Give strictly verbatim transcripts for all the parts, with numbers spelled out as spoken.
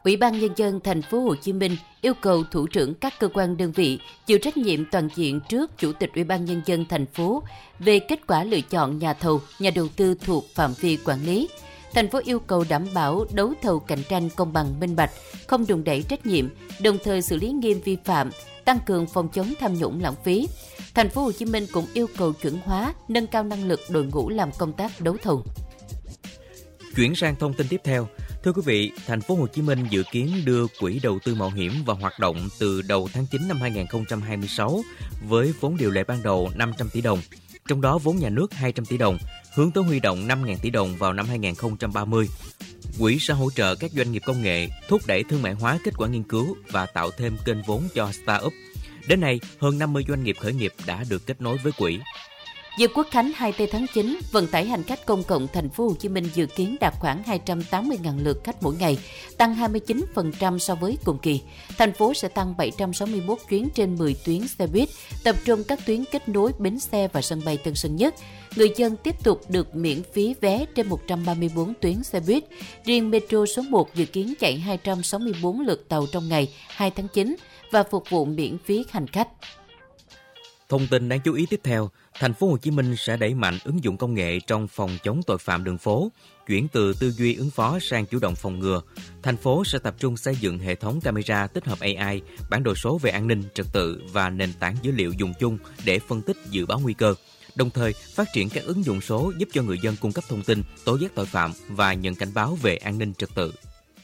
Ủy ban Nhân dân Thành phố Hồ Chí Minh yêu cầu thủ trưởng các cơ quan đơn vị chịu trách nhiệm toàn diện trước Chủ tịch Ủy ban Nhân dân thành phố về kết quả lựa chọn nhà thầu, nhà đầu tư thuộc phạm vi quản lý. Thành phố yêu cầu đảm bảo đấu thầu cạnh tranh công bằng minh bạch, không đùn đẩy trách nhiệm, đồng thời xử lý nghiêm vi phạm, tăng cường phòng chống tham nhũng lãng phí. Thành phố Hồ Chí Minh cũng yêu cầu chuẩn hóa, nâng cao năng lực đội ngũ làm công tác đấu thầu. Chuyển sang thông tin tiếp theo, thưa quý vị, Thành phố Hồ Chí Minh dự kiến đưa quỹ đầu tư mạo hiểm vào hoạt động từ đầu tháng chín năm hai không hai sáu với vốn điều lệ ban đầu năm trăm tỷ đồng, trong đó vốn nhà nước hai trăm tỷ đồng, hướng tới huy động năm nghìn tỷ đồng vào năm hai không ba mươi. Quỹ sẽ hỗ trợ các doanh nghiệp công nghệ, thúc đẩy thương mại hóa kết quả nghiên cứu và tạo thêm kênh vốn cho start-up. Đến nay, hơn năm mươi doanh nghiệp khởi nghiệp đã được kết nối với quỹ. Dịp Quốc khánh hai mươi tư tháng chín, vận tải hành khách công cộng Thành phố Hồ Chí Minh dự kiến đạt khoảng hai trăm tám mươi nghìn lượt khách mỗi ngày, tăng hai mươi chín phần trăm so với cùng kỳ. Thành phố sẽ tăng bảy trăm sáu mươi mốt chuyến trên mười tuyến xe buýt, tập trung các tuyến kết nối bến xe và sân bay Tân Sơn Nhất. Người dân tiếp tục được miễn phí vé trên một trăm ba mươi tư tuyến xe buýt. Riêng Metro số một dự kiến chạy hai trăm sáu mươi tư lượt tàu trong ngày hai tháng chín và phục vụ miễn phí hành khách. Thông tin đáng chú ý tiếp theo, Thành phố Hồ Chí Minh sẽ đẩy mạnh ứng dụng công nghệ trong phòng chống tội phạm đường phố, chuyển từ tư duy ứng phó sang chủ động phòng ngừa. Thành phố sẽ tập trung xây dựng hệ thống camera tích hợp a i, bản đồ số về an ninh, trật tự và nền tảng dữ liệu dùng chung để phân tích dự báo nguy cơ. Đồng thời, phát triển các ứng dụng số giúp cho người dân cung cấp thông tin, tố giác tội phạm và nhận cảnh báo về an ninh trật tự.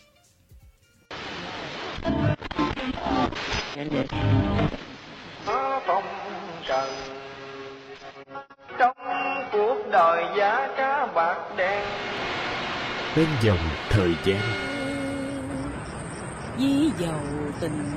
Trần trong cuộc đời giá cá bạc đen bên dòng thời gian ví dầu tình